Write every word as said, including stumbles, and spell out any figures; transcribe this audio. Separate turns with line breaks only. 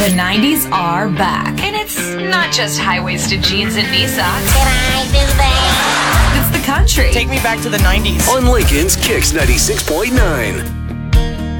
The nineties are back. And it's not just high-waisted jeans and knee socks.
Can I do that?
It's the country.
Take me back to the nineties.
On Lincoln's Kicks ninety-six point nine.